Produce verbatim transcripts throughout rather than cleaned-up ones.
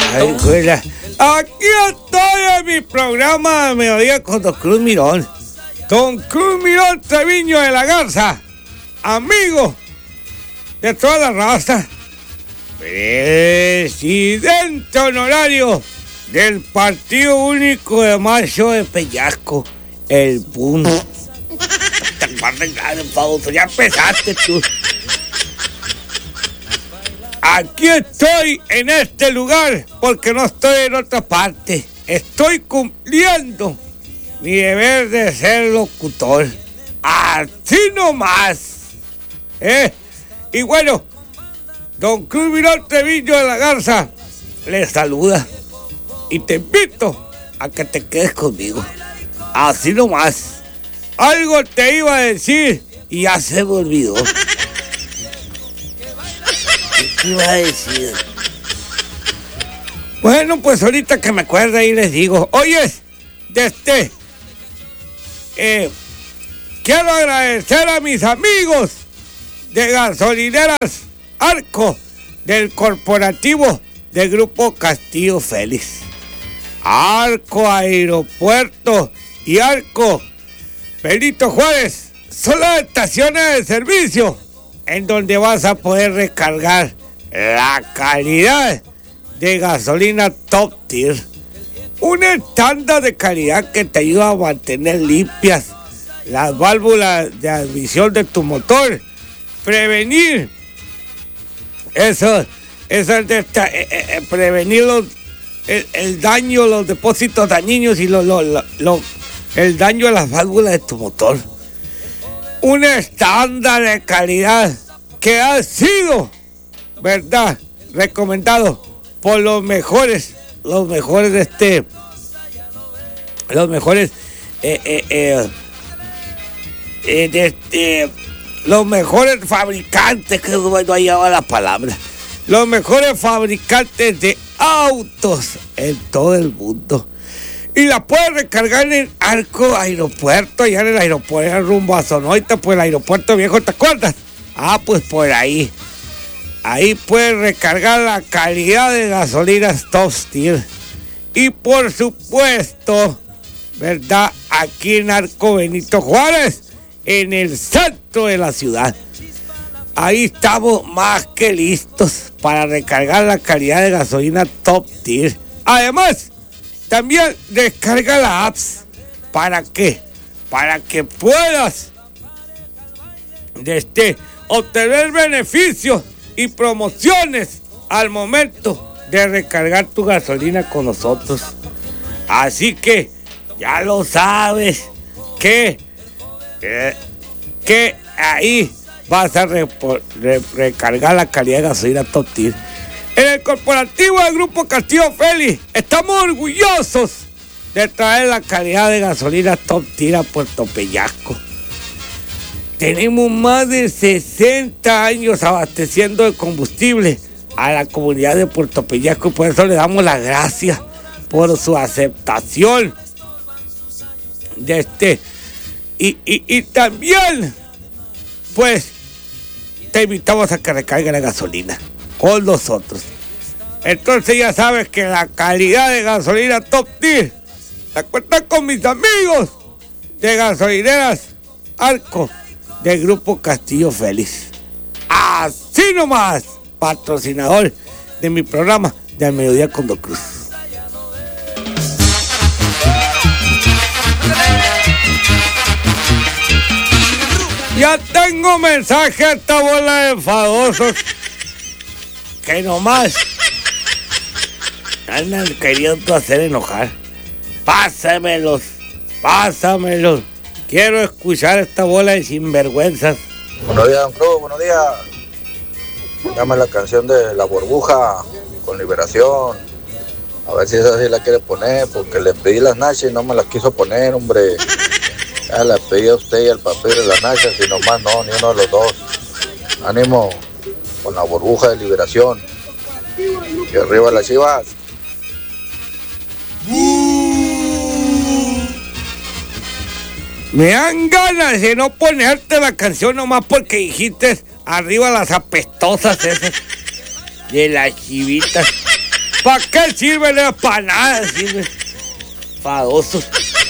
Ay, juela. Aquí estoy en mi programa de Mediodía con Don Cruz Mirón. Don Cruz Mirón Treviño de la Garza, amigo de toda la raza, presidente honorario del Partido Único de Macho de Peñasco, el P U N. Ya empezaste tú. Aquí estoy en este lugar porque no estoy en otra parte. Estoy cumpliendo mi deber de ser locutor. Así nomás. ¿Eh? Y bueno, Don Cruz Mirón Treviño de la Garza le saluda y te invito a que te quedes conmigo. Así nomás. Algo te iba a decir y ya se me olvidó. ¿Qué iba a decir? Bueno, pues ahorita que me acuerdo ahí les digo. Oyes, desde eh, quiero agradecer a mis amigos de Gasolineras Arco del corporativo del Grupo Castillo Félix. Arco Aeropuerto y Arco Benito Juárez son las estaciones de servicio en donde vas a poder recargar la calidad de gasolina Top Tier. Un estándar de calidad que te ayuda a mantener limpias las válvulas de admisión de tu motor, prevenir eso, eso de esta, eh, eh, prevenir los, el, el daño, los depósitos dañinos y lo, lo, lo, lo, el daño a las válvulas de tu motor. Un estándar de calidad que ha sido, ¿verdad?, recomendado por los mejores, los mejores de este, los mejores, eh, eh, eh, eh, de este, los mejores fabricantes, que no hay ahora la palabra, los mejores fabricantes de autos en todo el mundo. Y la puedes recargar en el Arco Aeropuerto, allá en el aeropuerto, rumbo a Sonoita, pues el aeropuerto viejo, ¿te acuerdas? Ah, pues por ahí. Ahí puedes recargar la calidad de gasolinas Top Tier. Y por supuesto, ¿verdad?, aquí en Arco Benito Juárez, en el centro de la ciudad. Ahí estamos más que listos para recargar la calidad de gasolina Top Tier. Además, también descarga la apps. ¿Para qué? Para que puedas desde obtener beneficios y promociones al momento de recargar tu gasolina con nosotros. Así que ya lo sabes que, eh, que ahí vas a re, re, recargar la calidad de gasolina Top Tier. En el corporativo del Grupo Castillo Félix estamos orgullosos de traer la calidad de gasolina Top Tier a Puerto Peñasco. Tenemos más de sesenta años abasteciendo de combustible a la comunidad de Puerto Peñasco y por eso le damos las gracias por su aceptación de este. Y, y, y también, pues, te invitamos a que recargue la gasolina con nosotros. Entonces ya sabes que la calidad de gasolina Top Tier la cuentas con mis amigos de Gasolineras Arco del Grupo Castillo Félix. Así nomás, patrocinador de mi programa de Al Mediodía con Don Cruz. Ya tengo mensaje a esta bola de enfadosos que nomás andan queriendo hacer enojar. Pásamelos, pásamelos. Quiero escuchar esta bola de sinvergüenzas. Buenos días, Don Cruz, buenos días. Llama la canción de La Burbuja con Liberación. A ver si esa sí la quiere poner, porque le pedí las nachas y no me las quiso poner, hombre. Ya la pedí a usted y al papel de las nachas y nomás no, ni uno de los dos. Ánimo con La Burbuja de Liberación. Y arriba las Chivas. Me dan ganas de no ponerte la canción nomás porque dijiste arriba las apestosas esas de las chivitas. ¿Para qué sirven? Para nada sirven. Fadosos.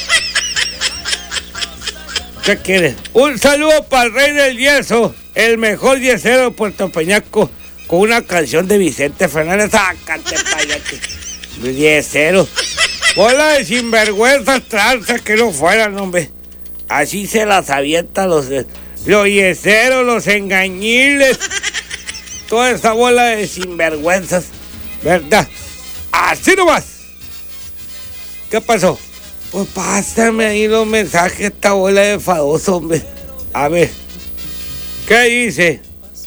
¿Qué quieres? Un saludo para el rey del yeso, el mejor yesero de Puerto Peñasco, con una canción de Vicente Fernández. Sácate, payate. Yesero. Bola de sinvergüenzas, tranzas que no fueran, hombre. Así se las avienta los, los yeseros, los engañiles. Toda esa bola de sinvergüenzas, ¿verdad? Así nomás. ¿Qué pasó? Pues pásame ahí los mensajes, esta bola de fadoso, hombre. A ver, ¿qué dice?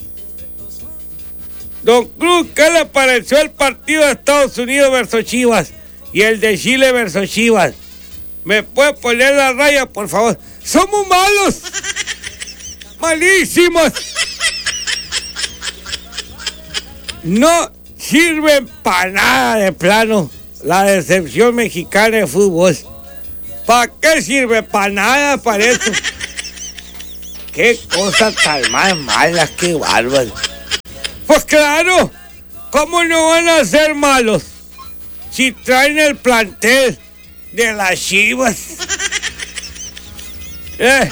Don Cruz, ¿qué le pareció el partido de Estados Unidos versus Chivas y el de Chile versus Chivas? ¿Me puede poner la raya, por favor? ¡Somos malos! ¡Malísimos! No sirven para nada de plano la decepción mexicana de fútbol. ¿Para qué sirve? Para nada, para eso. Qué cosas tan más malas, qué bárbaro. Pues claro, ¿cómo no van a ser malos si traen el plantel de las Chivas? Eh.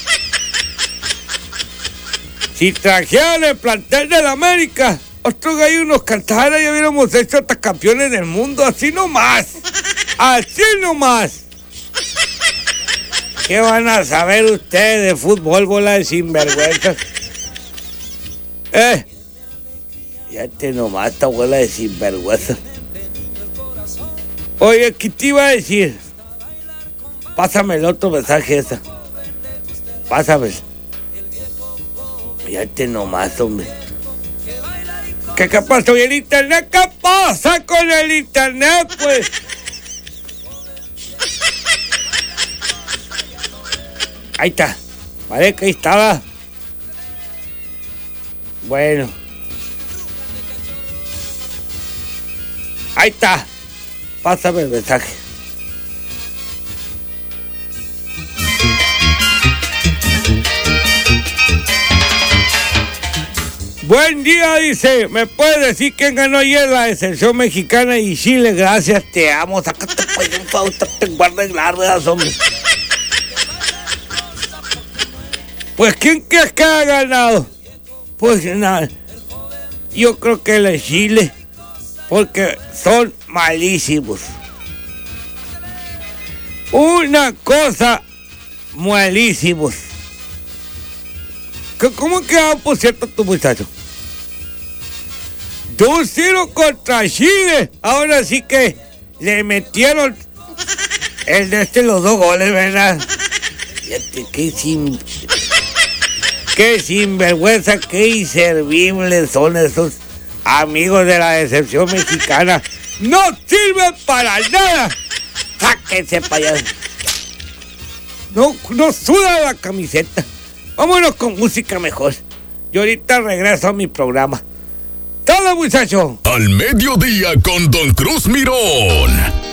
Si trajeran el plantel de la América, otros gallos nos cantaran y hubiéramos hecho hasta campeones del mundo, así nomás. Así nomás. ¿Qué van a saber ustedes de fútbol, bola de sinvergüenzas? Eh. Fíjate nomás esta bola de sinvergüenzas. Oye, ¿qué te iba a decir? Pásame el otro mensaje esa. Pásame. Fíjate nomás, hombre. ¿Qué, qué pasó? ¿Y el internet? ¿Qué pasa con el internet, pues? Ahí está. Vale, que ahí estaba. Bueno. Ahí está. Pásame el mensaje. Buen día, dice. ¿Me puedes decir quién ganó ayer la selección mexicana y Chile? Gracias, te amo. Sácate pues un favor, te guarda en largas, hombre. Pues, ¿quién crees que ha ganado? Pues nada. Yo creo que el Chile. Porque son malísimos. Una cosa, malísimos. ¿Cómo quedaban, por cierto, tu muchacho? dos cero contra Chile. Ahora sí que le metieron el de este los dos goles, ¿verdad? Fíjate, qué sin... Qué sinvergüenza, qué inservibles son esos amigos de la decepción mexicana. ¡No sirven para nada! ¡Sáquense para allá! No, no suda la camiseta. Vámonos con música mejor. Yo ahorita regreso a mi programa. ¡Todo, muchacho! Al mediodía con Don Cruz Mirón.